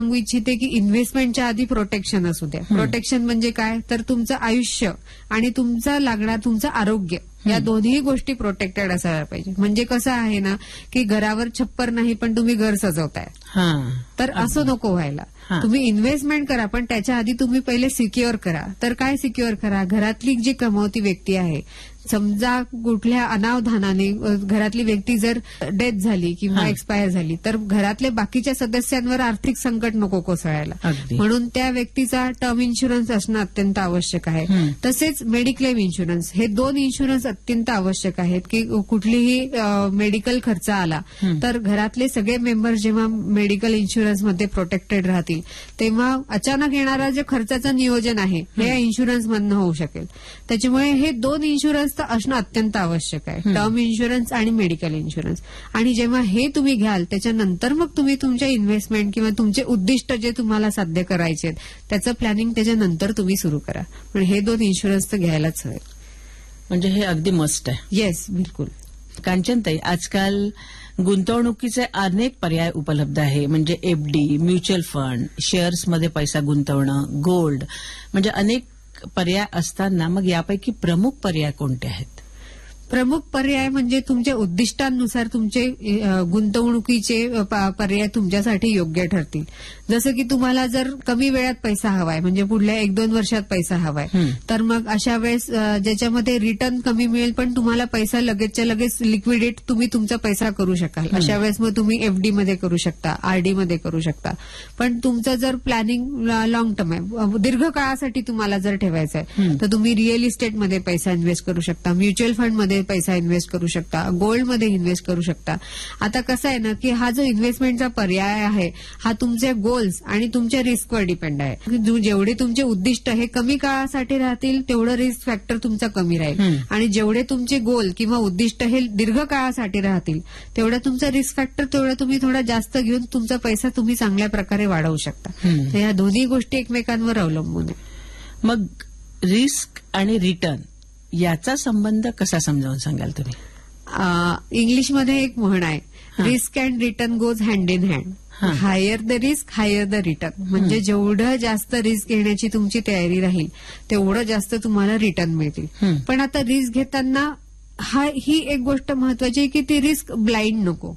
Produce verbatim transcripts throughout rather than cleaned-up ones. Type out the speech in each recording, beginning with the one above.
सांगू इच्छिते की इन्व्हेस्टमेंटच्या आधी प्रोटेक्शन असू द्या. प्रोटेक्शन म्हणजे काय, तर तुमचं आयुष्य आणि तुमचा लागणार तुमचं आरोग्य या दोन्ही गोष्टी प्रोटेक्टेड असायला पाहिजे. म्हणजे कसं आहे ना की घरावर छप्पर नाही पण तुम्ही घर सजवताय, तर असं नको व्हायला. तुम्ही इन्व्हेस्टमेंट करा पण त्याच्या आधी तुम्ही पहिले सिक्युअर करा. तर काय सिक्युअर करा, घरातली जी कमवती व्यक्ती आहे, समजा कुठल्या अनावधानाने घरातली व्यक्ती जर डेथ झाली किंवा एक्सपायर झाली तर घरातल्या बाकीच्या सदस्यांवर आर्थिक संकट नको कोसळायला, म्हणून त्या व्यक्तीचा टर्म इन्शुरन्स असणं अत्यंत आवश्यक आहे. तसेच मेडिक्लेम इन्शुरन्स, हे दोन इन्शुरन्स अत्यंत आवश्यक आहेत की कुठलीही मेडिकल खर्च आला तर घरातले सगळे मेंबर जेव्हा मेडिकल इन्शुरन्समध्ये प्रोटेक्टेड राहतील तेव्हा अचानक येणारा जे खर्चाचं नियोजन आहे हे या इन्शुरन्समधनं होऊ शकेल. त्याच्यामुळे हे दोन इन्शुरन्स तर असणं अत्यंत आवश्यक आहे, टर्म इन्शुरन्स आणि मेडिकल इन्शुरन्स. आणि जेव्हा हे तुम्ही घ्याल त्याच्यानंतर मग तुम्ही तुमच्या इन्व्हेस्टमेंट किंवा तुमचे उद्दिष्ट जे तुम्हाला साध्य करायचे आहेत त्याचं प्लॅनिंग त्याच्यानंतर तुम्ही सुरू करा. पण हे दोन इन्शुरन्स तर घ्यायलाच हवे. म्हणजे हे अगदी मस्ट आहे. येस, बिलकुल. कांचनताई, आजकाल गुंतवणुकीचे अनेक पर्याय उपलब्ध आहे. म्हणजे एफडी, म्युच्युअल फंड, शेअर्समध्ये पैसा गुंतवणं, गोल्ड, म्हणजे अनेक पर्याय असताना मग यापैकी प्रमुख पर्याय कोणते आहेत? प्रमुख पर्याय म्हणजे तुमच्या उद्दिष्टांनुसार तुमचे गुंतवणुकीचे पर्याय तुमच्यासाठी योग्य ठरतील. जसं की तुम्हाला जर कमी वेळात पैसा हवाय, म्हणजे पुढल्या एक दोन वर्षात पैसा हवाय, तर मग अशा वेळेस ज्याच्यामध्ये रिटर्न कमी मिळेल पण तुम्हाला पैसा लगेचच्या लगेच लिक्विडेट तुम्ही तुमचा पैसा करू शकाल, अशा वेळेस मग तुम्ही एफडी मध्ये करू शकता, आरडी मध्ये करू शकता. पण तुमचं जर प्लॅनिंग लॉंग टर्म आहे, दीर्घकाळासाठी तुम्हाला जर ठेवायचं आहे तर तुम्ही रिअल इस्टेटमध्ये पैसा इन्व्हेस्ट करू शकता, म्युच्युअल फंडमध्ये पैसा इन्व्हेस्ट करू शकता, गोल्डमध्ये इन्व्हेस्ट करू शकता. आता कसं आहे ना की हा जो इन्व्हेस्टमेंटचा पर्याय आहे हा तुमचे गोल्स आणि तुमच्या रिस्कवर डिपेंड आहे. जेवढे तुमचे उद्दिष्ट हे कमी काळासाठी राहतील तेवढं रिस्क फॅक्टर तुमचा कमी राहील, आणि जेवढे तुमचे गोल किंवा उद्दिष्ट हे दीर्घकाळासाठी राहतील तेवढं तुमचा रिस्क फॅक्टर तेवढं तुम्ही थोडा जास्त घेऊन तुमचा पैसा तुम्ही चांगल्या प्रकारे वाढवू शकता. तर या दोन्ही गोष्टी एकमेकांवर अवलंबून आहे. मग रिस्क आणि रिटर्न याचा संबंध कसा समजावून सांगाल तुम्ही? इंग्लिशमध्ये एक म्हण आहे, risk and return goes hand in hand. Higher the risk higher the return. म्हणजे जेवढं जास्त रिस्क घेण्याची तुमची तयारी राहील तेवढं जास्त तुम्हाला रिटर्न मिळतील. पण आता रिस्क घेताना हा ही एक गोष्ट महत्वाची आहे की ती रिस्क ब्लाइंड नको.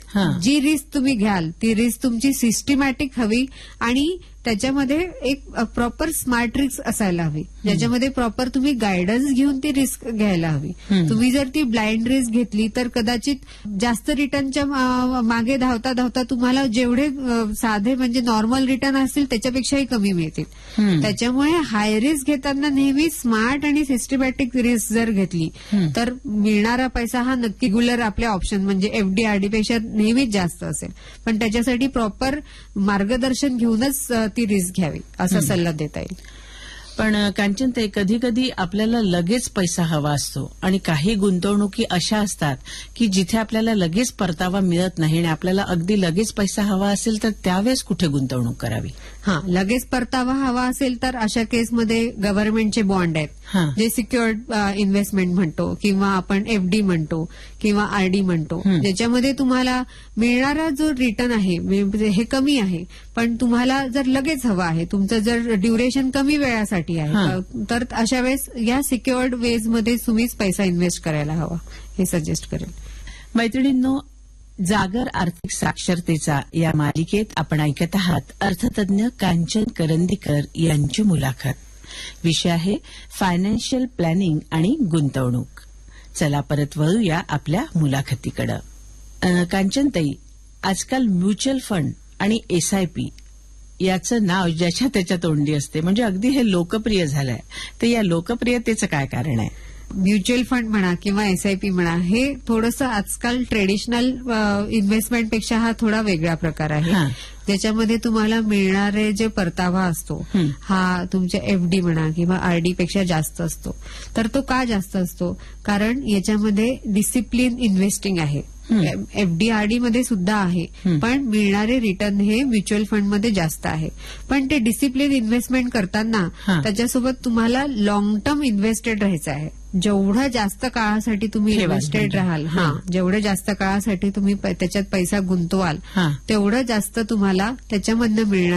जी रिस्क तुम्ही घ्याल ती रिस्क तुमची सिस्टमॅटिक हवी आणि त्याच्यामध्ये एक प्रॉपर स्मार्ट रिस्क असायला हवी, ज्याच्यामध्ये प्रॉपर तुम्ही गायडन्स घेऊन ती रिस्क घ्यायला हवी. तुम्ही जर ती ब्लाइंड रिस्क घेतली तर कदाचित जास्त रिटर्नच्या मागे धावता धावता तुम्हाला जेवढे साधे म्हणजे नॉर्मल रिटर्न असतील त्याच्यापेक्षाही कमी मिळतील. त्याच्यामुळे हाय रिस्क घेताना नेहमी स्मार्ट आणि सिस्टमॅटिक रिस्क जर घेतली तर मिळणारा पैसा हा नक्की रेग्युलर आपल्या ऑप्शन म्हणजे एफडी आरडी पेक्षा नेहमीच जास्त असेल. पण त्याच्यासाठी प्रॉपर मार्गदर्शन घेऊनच ती रिस्क घ्यावी असा सल्ला देता येईल. पण कांचनताई, कधी कधी आपल्याला लगेच पैसा हवा असतो आणि काही गुंतवणुकी अशा असतात की जिथे आपल्याला लगेच परतावा मिळत नाही आणि आपल्याला अगदी लगेच पैसा हवा असेल तर त्यावेळेस कुठे गुंतवणूक करावी? हा, लगेच परतावा हवा असेल तर अशा केसमध्ये गव्हर्नमेंटचे बॉन्ड आहेत जे सिक्युअर्ड इन्व्हेस्टमेंट म्हणतो किंवा आपण एफडी म्हणतो किंवा आरडी म्हणतो, ज्याच्यामध्ये तुम्हाला मिळणारा जो रिटर्न आहे हे कमी आहे पण तुम्हाला जर लगेच हवा आहे, तुमचं जर ड्युरेशन कमी वेळासाठी आहे तर अशा वेळेस या सिक्युअर्ड वेजमध्ये तुम्हीच पैसा इन्व्हेस्ट करायला हवा हे सजेस्ट करेल. मैत्रिणींनो, जागर आर्थिक साक्षरतेचा या मालिकेत आपण ऐकत आहात अर्थतज्ञ कांचन करंदीकर यांची मुलाखत. विषय आहे फायनान्शियल प्लॅनिंग आणि गुंतवणूक. चला परत वळूया आपल्या मुलाखतीकडे. कांचनताई, आजकाल म्युच्युअल फंड आणि एसआयपी याचं नाव ज्याच्या त्याच्या तोंडी असते, म्हणजे अगदी हे लोकप्रिय झालंय. तर या लोकप्रियतेचं काय कारण आहे? म्युच्युअल फंड म्हणा किंवा एसआयपी म्हणा हे थोडंसं आजकाल ट्रेडिशनल इन्व्हेस्टमेंटपेक्षा हा थोडा वेगळा प्रकार आहे, ज्याच्यामध्ये तुम्हाला मिळणारे जे परतावा असतो हा तुमच्या एफडी म्हणा किंवा आरडी पेक्षा जास्त असतो. तर तो का जास्त असतो? कारण याच्यामध्ये डिसिप्लिन इन्व्हेस्टिंग आहे. एफडी आरडी मध्ये सुद्धा आहे पण मिळणारे रिटर्न हे म्युच्युअल फंडमध्ये जास्त आहे. पण ते डिसिप्लिन इन्व्हेस्टमेंट करताना त्याच्यासोबत तुम्हाला लॉंग टर्म इन्व्हेस्टेड राहायचं आहे. जेवढा जास्त काळासाठी तुम्ही ठेवाल इन्व्हेस्टेड म्हणजे. राहाल, हा हा. जेवढं जास्त काळासाठी तुम्ही प- त्याच्यात पैसा गुंतवाल हा. तेवढं जास्त तुम्हाला त्याच्यामधनं मिळणार